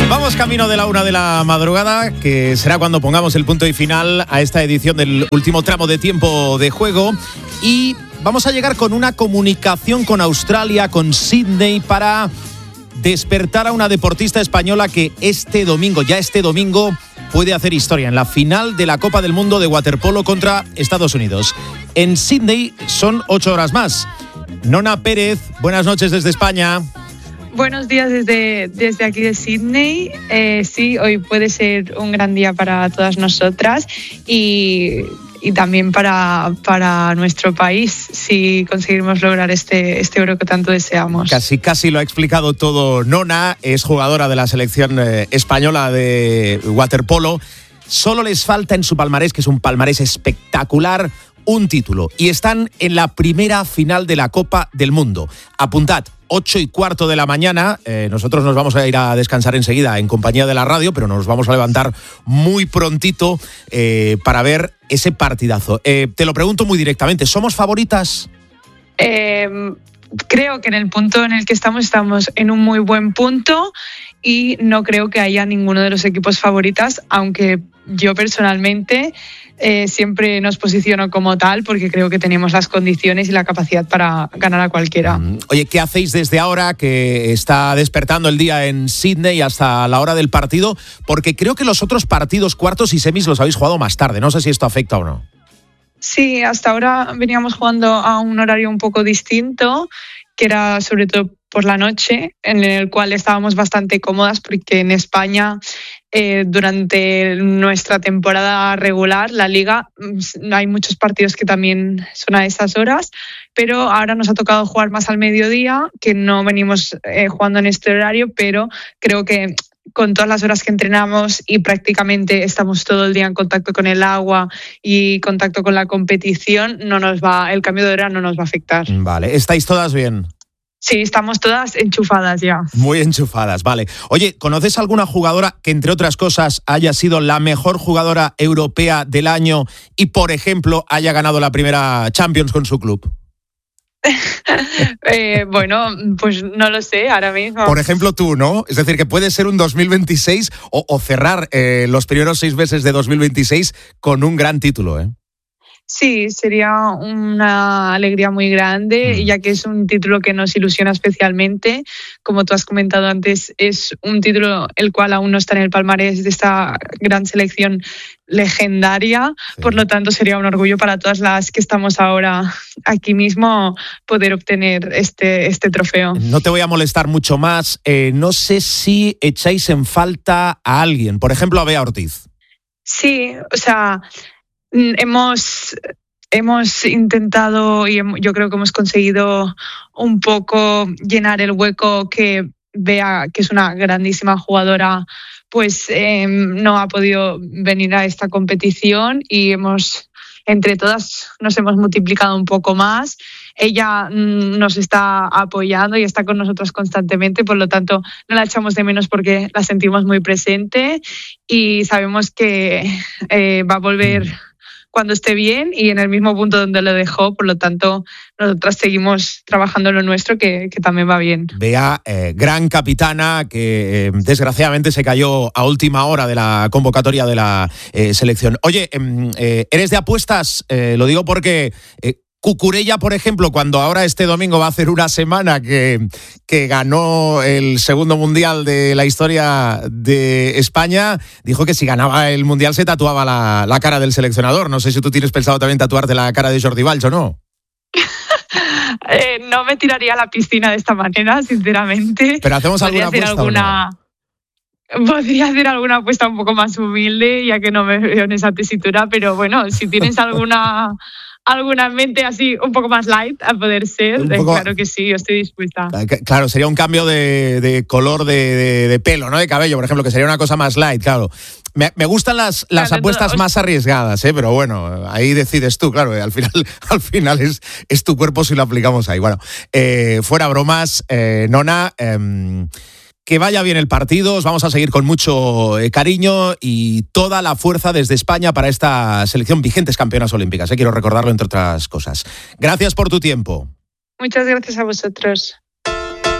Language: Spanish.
Vamos camino de la 1 de la madrugada, que será cuando pongamos el punto y final a esta edición del último tramo de tiempo de juego. Y vamos a llegar con una comunicación con Australia, con Sydney, para despertar a una deportista española que este domingo, puede hacer historia en la final de la Copa del Mundo de waterpolo contra Estados Unidos. En Sydney son 8 horas más. Nona Pérez, buenas noches desde España. Buenos días desde aquí de Sydney. Sí, hoy puede ser un gran día para todas nosotras y también para nuestro país, si conseguimos lograr este oro que tanto deseamos. Casi lo ha explicado todo Nona, es jugadora de la selección española de waterpolo. Solo les falta en su palmarés, que es un palmarés espectacular, un título. Y están en la primera final de la Copa del Mundo. Apuntad, 8:15 de la mañana. Nosotros nos vamos a ir a descansar enseguida en compañía de la radio, pero nos vamos a levantar muy prontito para ver ese partidazo. Te lo pregunto muy directamente, ¿somos favoritas? Creo que en el punto en el que estamos en un muy buen punto y no creo que haya ninguno de los equipos favoritas, aunque yo personalmente siempre nos posiciono como tal porque creo que tenemos las condiciones y la capacidad para ganar a cualquiera. Oye, ¿qué hacéis desde ahora que está despertando el día en Sydney hasta la hora del partido? Porque creo que los otros partidos, cuartos y semis, los habéis jugado más tarde. No sé si esto afecta o no. Sí, hasta ahora veníamos jugando a un horario un poco distinto, que era sobre todo por la noche, en el cual estábamos bastante cómodas porque en España durante nuestra temporada regular, la Liga, hay muchos partidos que también son a esas horas, pero ahora nos ha tocado jugar más al mediodía, que no venimos jugando en este horario, pero creo que con todas las horas que entrenamos y prácticamente estamos todo el día en contacto con el agua y contacto con la competición, el cambio de hora no nos va a afectar. Vale, ¿estáis todas bien? Sí, estamos todas enchufadas ya. Muy enchufadas, vale. Oye, ¿conoces alguna jugadora que, entre otras cosas, haya sido la mejor jugadora europea del año y, por ejemplo, haya ganado la primera Champions con su club? Bueno, pues no lo sé ahora mismo. Por ejemplo, tú, ¿no? Es decir, que puede ser un 2026 o cerrar los primeros 6 meses de 2026 con un gran título, ¿eh? Sí, sería una alegría muy grande, ya que es un título que nos ilusiona especialmente. Como tú has comentado antes, es un título el cual aún no está en el palmarés de esta gran selección legendaria. Sí. Por lo tanto, sería un orgullo para todas las que estamos ahora aquí mismo poder obtener este trofeo. No te voy a molestar mucho más. No sé si echáis en falta a alguien, por ejemplo, a Bea Ortiz. Sí, o sea, hemos intentado y yo creo que hemos conseguido un poco llenar el hueco que Bea, que es una grandísima jugadora, pues no ha podido venir a esta competición y entre todas nos hemos multiplicado un poco más. Ella nos está apoyando y está con nosotros constantemente, por lo tanto no la echamos de menos porque la sentimos muy presente y sabemos que va a volver cuando esté bien y en el mismo punto donde lo dejó, por lo tanto nosotras seguimos trabajando en lo nuestro que también va bien. Bea, gran capitana que desgraciadamente se cayó a última hora de la convocatoria de la selección. Oye, ¿eres de apuestas? Lo digo porque Cucurella, por ejemplo, cuando ahora este domingo va a hacer una semana que ganó el segundo mundial de la historia de España, dijo que si ganaba el mundial se tatuaba la cara del seleccionador. No sé si tú tienes pensado también tatuarte la cara de Jordi Valls o no. No me tiraría a la piscina de esta manera, sinceramente. Pero hacemos alguna apuesta. Podría hacer alguna apuesta un poco más humilde, ya que no me veo en esa tesitura, pero bueno, si tienes alguna mente así un poco más light a poder ser, claro que sí, yo estoy dispuesta. Claro, sería un cambio de color de pelo, ¿no? De cabello, por ejemplo, que sería una cosa más light, claro. Me gustan las apuestas más arriesgadas, pero bueno, ahí decides tú, claro, al final es tu cuerpo si lo aplicamos ahí. Bueno, fuera bromas, Nona, que vaya bien el partido, os vamos a seguir con mucho cariño y toda la fuerza desde España para esta selección, vigentes campeonas olímpicas, quiero recordarlo entre otras cosas. Gracias por tu tiempo. Muchas gracias a vosotros.